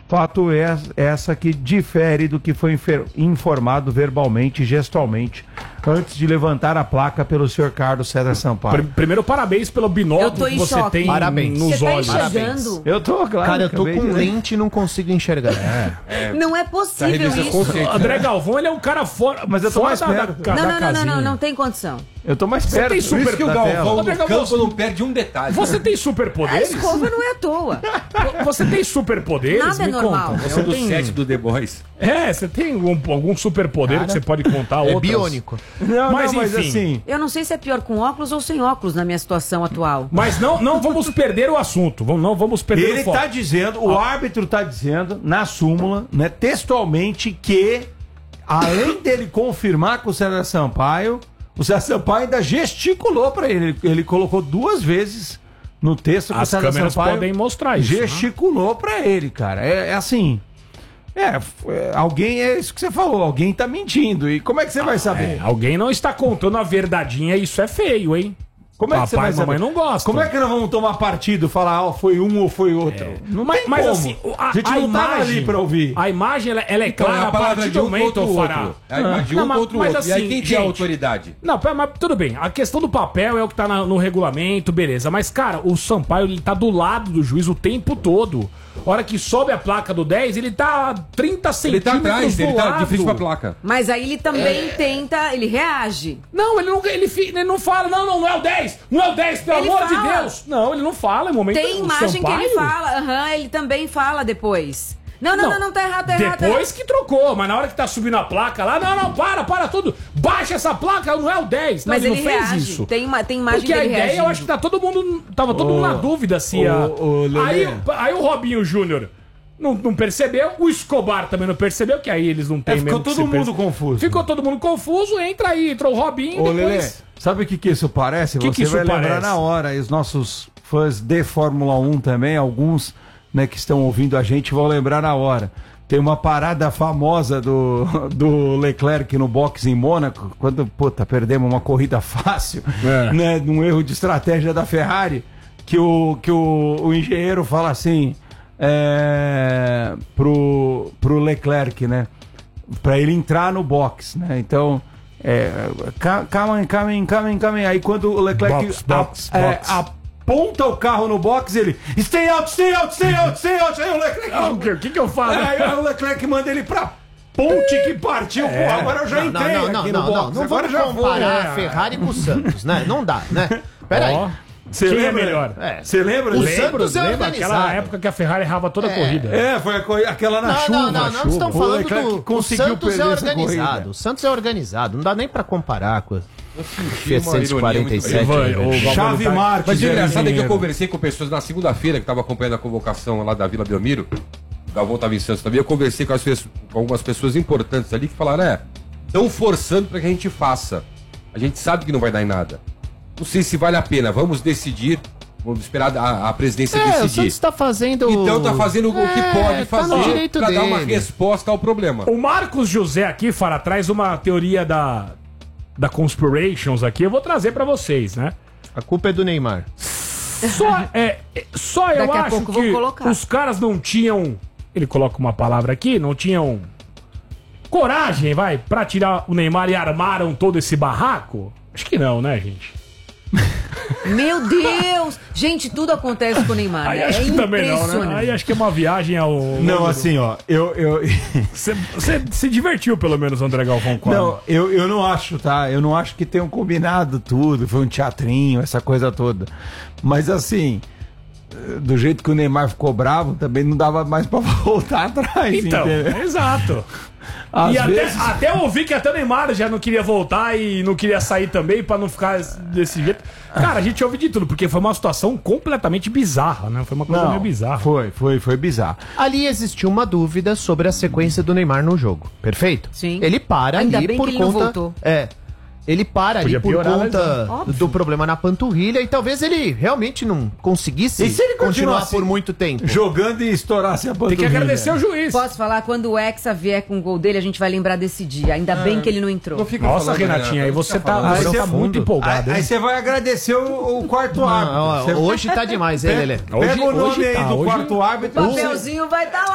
Fato é essa que difere do que foi informado verbalmente e gestualmente antes de levantar a placa pelo senhor Carlos César Sampaio. Primeiro, parabéns pelo binóculo que você tem nos olhos. Você tá enxergando? Eu tô, claro. Cara, eu tô com lente e não consigo enxergar. Não é possível isso. André Galvão, ele é um cara fora. Mas eu tô mais perto. Não tem condição. Eu tô mais perto. Tem super... Por isso que o Galvão no campo não perde um detalhe. Você tem A superpoderes? escova não é à toa. Você tem superpoderes? Nada é normal. Conta. Você é do set do The Boys. Você tem algum superpoder que você pode contar? É outras? biônico. Mas enfim. Assim, Eu não sei se é pior com óculos ou sem óculos na minha situação atual. Mas não vamos perder o assunto. Não vamos perder ele o foco. tá dizendo, o árbitro tá dizendo na súmula, né, textualmente, que além dele confirmar com o César Sampaio, o César Sampaio ainda gesticulou pra ele. Ele colocou 2 vezes no texto que As o César câmeras Sampaio podem mostrar isso. gesticulou pra ele, cara. É assim. Alguém, é isso que você falou, alguém tá mentindo. E como é que você vai saber? Alguém não está contando a verdadeinha, isso é feio, hein? Como é que você vai saber? Mamãe não gosta. Como é que nós vamos tomar partido, falar, foi um ou foi outro? Não tem Mas como. assim, a gente não tava ali pra ouvir. A imagem, ela é Então, clara a a palavra partir de do um momento, contra o Fará. outro. É a imagem de um contra o mas outro. E aí assim, quem tem a gente, autoridade? Não, mas tudo bem. A questão do papel é o que tá no regulamento, beleza. Mas, cara, o Sampaio, ele tá do lado do juiz o tempo todo. A hora que sobe a placa do 10, ele tá 30 Ele centímetros tá atrás, ele do tá lado. de frente pra placa. Mas aí ele também tenta, ele reage. Não, ele não fala, não é o 10, não é o 10, pelo Ele amor de fala. Deus. Não, ele não fala, é momento Tem do imagem que ele Sampaio. fala, ele também fala depois. Não, tá errado, tá errado. Depois que trocou, mas na hora que tá subindo a placa lá, não, para tudo. Baixa essa placa, não é o 10. Não, Mas ele ele não fez reage. isso. Tem imagem Porque a dele ideia, reagindo. eu acho que tava todo mundo na dúvida se Lelê. aí o Robinho Júnior não percebeu, o Escobar também não percebeu, que aí eles não têm Ficou mesmo que todo se mundo confuso. Ficou todo mundo confuso, entrou o Robinho Ô, e Lelê, depois... sabe o que isso parece? Que Você isso vai lembrar parece? na hora. E os nossos fãs de Fórmula 1 também, alguns, né, que estão ouvindo a gente, vão lembrar na hora. Tem uma parada famosa do Leclerc no boxe em Mônaco, quando, perdemos uma corrida fácil, né, num erro de estratégia da Ferrari, que o engenheiro fala assim, pro Leclerc, né, pra ele entrar no boxe, né, então... Come. Aí quando o Leclerc Box. aponta o carro no box, ele stay out. Aí o Leclerc. O que eu falo? Aí o Leclerc manda ele pra ponte que partiu. Pô, agora eu já entrei aqui no box. Não Agora vamos já comparar vou. a Ferrari com o Santos, né? Não dá, né? Pera aí. Você Quem lembra? é melhor? Você lembra? O disso? Santos é Lembra organizado. aquela época que a Ferrari errava toda a corrida? Foi aquela na chuva. Não estamos O falando Leclerc do... O conseguiu Santos é perder essa organizado. corrida. O Santos é organizado. Não dá nem pra comparar com a Fiat uma ironia 147. muito Chave Marques. Mas o engraçado é que eu engenheiro. conversei com pessoas na segunda-feira que estavam acompanhando a convocação lá da Vila Belmiro. O Galvão estava em Santos também. Eu conversei com algumas pessoas importantes ali que falaram: estão forçando para que a gente faça. A gente sabe que não vai dar em nada. Não sei se vale a pena. Vamos decidir. Vamos esperar a presidência O decidir. Santos tá fazendo... Então tá fazendo o que pode tá no fazer direito para dar uma dele. resposta ao problema. O Marcos José aqui, Fara, traz uma teoria da Conspirations aqui. Eu vou trazer pra vocês, né? A culpa é do Neymar. Só eu Daqui a acho pouco eu vou que colocar. os caras não tinham... Ele coloca uma palavra aqui, não tinham coragem, pra tirar o Neymar e armaram todo esse barraco? Acho que não, né, gente? Meu Deus! Gente, tudo acontece com o Neymar. Aí acho que também não, né? Aí acho que é uma viagem ao... Não, assim, ó, Você se divertiu, pelo menos, André Galvão, com a- Não, eu não acho, tá? Eu não acho que tenham combinado tudo, foi um teatrinho, essa coisa toda. Mas assim, do jeito que o Neymar ficou bravo, também não dava mais pra voltar atrás, Então, entendeu? exato. Às E vezes... até eu ouvi que até o Neymar já não queria voltar e não queria sair também pra não ficar desse jeito. Cara, a gente ouve de tudo, porque foi uma situação completamente bizarra, né? Foi uma coisa meio bizarra. Foi bizarro. Ali existiu uma dúvida sobre a sequência do Neymar no jogo, perfeito? Sim. Ele para Ainda ali bem por que ele não conta... voltou. Ele para Podia ali por piorar, conta Óbvio. do problema na panturrilha e talvez ele realmente não conseguisse E se ele continuar continuasse por muito tempo. Jogando e estourasse a Tem panturrilha. que agradecer o juiz. Posso falar, quando o Hexa vier com o gol dele, a gente vai lembrar desse dia. Ainda bem que ele não entrou. Não fica Nossa, falando, Renatinha, aí Renato, você não fica tá, falando. você Aí tá você- muito empolgado, Aí hein? você vai agradecer o quarto árbitro. Você Hoje tá demais, hein, Lelê? pega o nome hoje aí tá, do hoje- quarto árbitro. O papelzinho vai estar lá.